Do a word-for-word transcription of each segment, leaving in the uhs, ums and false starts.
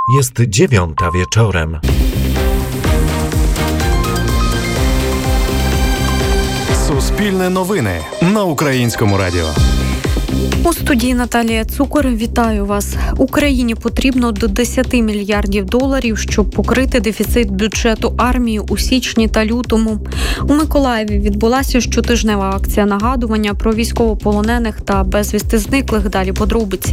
Jest dziewiąta wieczorem. Суспільне новини на Українському радіо. У студії Наталія Цукор. Вітаю вас. Україні потрібно до десять мільярдів доларів, щоб покрити дефіцит бюджету армії у січні та лютому. У Миколаєві відбулася щотижнева акція нагадування про військовополонених та безвісти зниклих. Далі подробиці.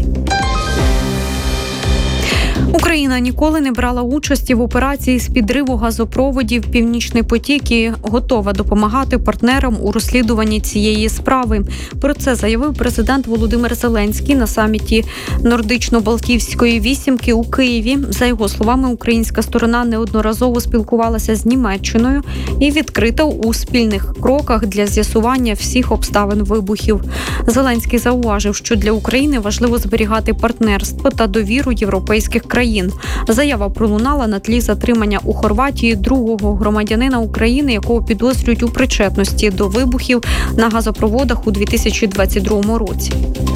Україна ніколи не брала участі в операції з підриву газопроводів «Північний потік» і готова допомагати партнерам у розслідуванні цієї справи. Про це заявив президент Володимир Зеленський на саміті Нордично-Балтійської вісімки у Києві. За його словами, українська сторона неодноразово спілкувалася з Німеччиною і відкрита у спільних кроках для з'ясування всіх обставин вибухів. Зеленський зауважив, що для України важливо зберігати партнерство та довіру європейських країн. Заява пролунала на тлі затримання у Хорватії другого громадянина України, якого підозрюють у причетності до вибухів на газопроводах у дві тисячі двадцять другому році.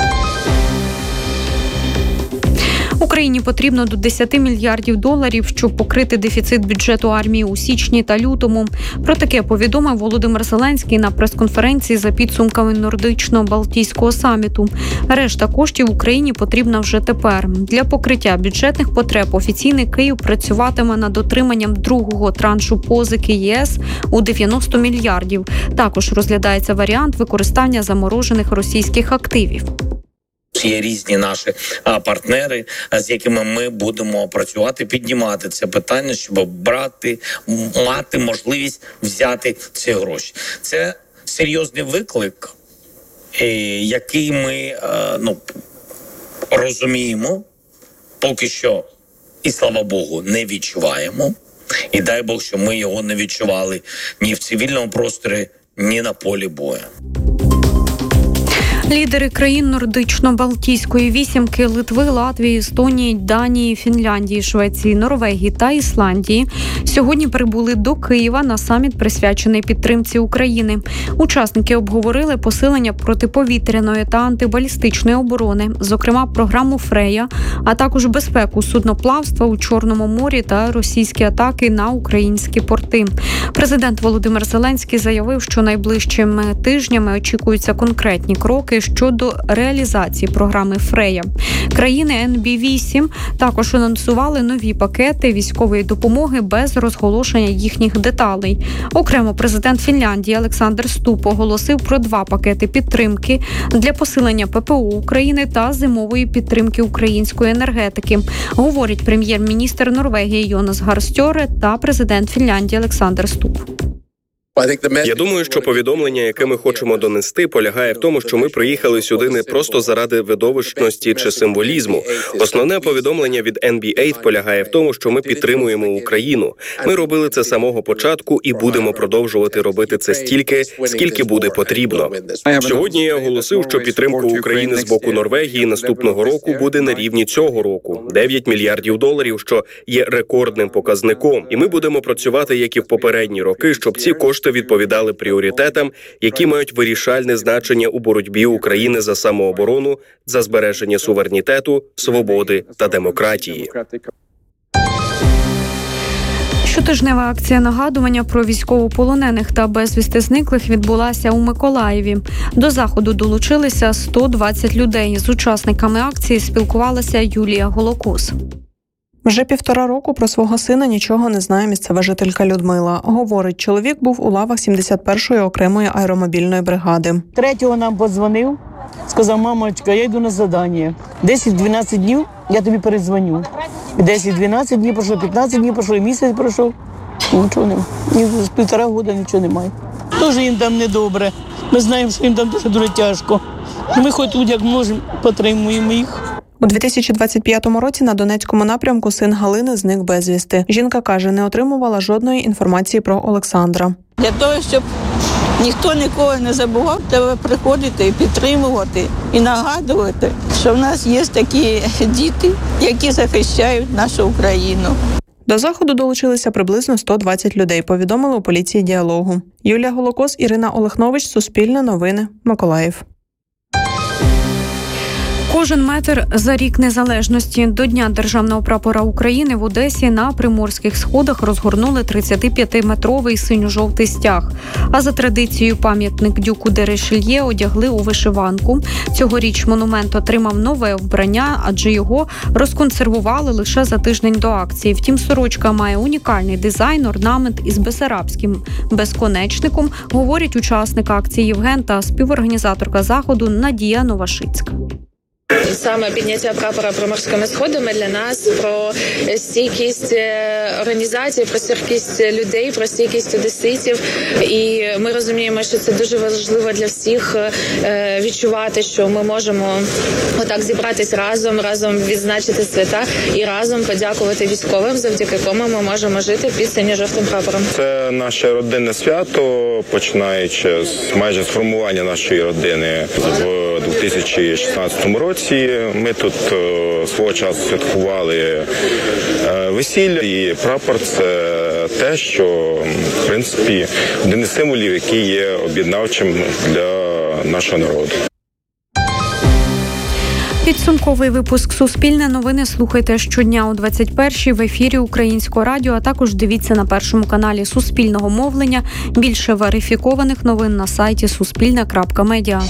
Україні потрібно до десять мільярдів доларів, щоб покрити дефіцит бюджету армії у січні та лютому. Про таке повідомив Володимир Зеленський на прес-конференції за підсумками Нордично-Балтійського саміту. Решта коштів Україні потрібна вже тепер. Для покриття бюджетних потреб офіційний Київ працюватиме над отриманням другого траншу позики ЄС у дев'яносто мільярдів. Також розглядається варіант використання заморожених російських активів. Є різні наші партнери, з якими ми будемо працювати, піднімати це питання, щоб брати, мати можливість взяти ці гроші. Це серйозний виклик, який ми ну, розуміємо, поки що, і слава Богу, не відчуваємо. І дай Бог, що ми його не відчували ні в цивільному просторі, ні на полі бою. Лідери країн Нордично-Балтійської вісімки – Литви, Латвії, Естонії, Данії, Фінляндії, Швеції, Норвегії та Ісландії – сьогодні прибули до Києва на саміт, присвячений підтримці України. Учасники обговорили посилення протиповітряної та антибалістичної оборони, зокрема програму «Фрея», а також безпеку судноплавства у Чорному морі та російські атаки на українські порти. Президент Володимир Зеленський заявив, що найближчими тижнями очікуються конкретні кроки щодо реалізації програми «Фрея». Країни ен бі вісім також анонсували нові пакети військової допомоги без розголошення їхніх деталей. Окремо президент Фінляндії Олександр Ступ оголосив про два пакети підтримки для посилення пе пе о України та зимової підтримки української енергетики, говорить прем'єр-міністр Норвегії Йонас Гар Стьоре та президент Фінляндії Олександр Ступ. Я думаю, що повідомлення, яке ми хочемо донести, полягає в тому, що ми приїхали сюди не просто заради видовищності чи символізму. Основне повідомлення від ен бі вісім полягає в тому, що ми підтримуємо Україну. Ми робили це з самого початку і будемо продовжувати робити це стільки, скільки буде потрібно. Сьогодні я оголосив, що підтримка України з боку Норвегії наступного року буде на рівні цього року – дев'ять мільярдів доларів, що є рекордним показником. І ми будемо працювати, як і в попередні роки, щоб ці кошти відповідали пріоритетам, які мають вирішальне значення у боротьбі України за самооборону, за збереження суверенітету, свободи та демократії. Щотижнева акція нагадування про військовополонених та безвісти зниклих відбулася у Миколаєві. До заходу долучилися сто двадцять людей. З учасниками акції спілкувалася Юлія Голокос. Вже півтора року про свого сина нічого не знає місцева жителька Людмила. Говорить, чоловік був у лавах сімдесят першої окремої аеромобільної бригади. Третього нам подзвонив, сказав: мамочка, я йду на завдання. десять-дванадцять днів я тобі передзвоню. десять-дванадцять днів пройшло, п'ятнадцять днів пройшло, місяць пройшов. Нічого немає. Ні, з півтора року нічого немає. Дуже їм там недобре. Ми знаємо, що їм там дуже, дуже тяжко. Ми хоч тут як можемо підтримуємо їх. У дві тисячі двадцять п'ятому році на Донецькому напрямку син Галини зник безвісти. Жінка каже, не отримувала жодної інформації про Олександра. Для того, щоб ніхто нікого не забував, треба приходити і підтримувати, і нагадувати, що в нас є такі діти, які захищають нашу Україну. До заходу долучилися приблизно сто двадцять людей, повідомили у поліції «Діалогу». Юлія Голокос, Ірина Олехнович, Суспільне новини, Миколаїв. Кожен метр за рік незалежності. До Дня державного прапора України в Одесі на Приморських сходах розгорнули тридцятип'ятиметровий синьо-жовтий стяг. А за традицією пам'ятник Дюку де Ришельє одягли у вишиванку. Цьогоріч монумент отримав нове вбрання, адже його розконсервували лише за тиждень до акції. Втім, сорочка має унікальний дизайн, орнамент із бесарабським безконечником, говорить учасник акції Євген та співорганізаторка заходу Надія Новашицька. Саме підняття прапора приморськими сходами для нас про стійкість організації, про стійкість людей, про стійкість одеситів. І ми розуміємо, що це дуже важливо для всіх відчувати, що ми можемо отак зібратись разом, разом відзначити свята і разом подякувати військовим, завдяки кому ми можемо жити під синьо-жовтим прапором. Це наше родинне свято, починаючи з майже з формування нашої родини в дві тисячі шістнадцятому році. Ми тут свого часу святкували весілля, і прапор – це те, що, в принципі, один із символів, який є об'єднавчим для нашого народу. Підсумковий випуск «Суспільне новини» слухайте щодня о двадцять першій в ефірі Українського радіо, а також дивіться на першому каналі Суспільного мовлення. Більше верифікованих новин на сайті суспільне крапка медіа.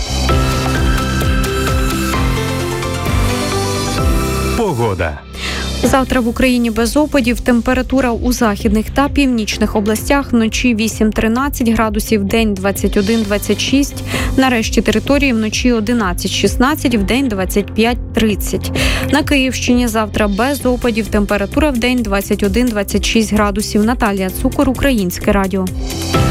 Погода. Завтра в Україні без опадів. Температура у західних та північних областях вночі вісім-тринадцять градусів, день двадцять один - двадцять шість. На решті території вночі одинадцять - шістнадцять, вдень двадцять п'ять - тридцять. На Київщині завтра без опадів. Температура вдень двадцять один - двадцять шість градусів. Наталія Цукор, Українське радіо.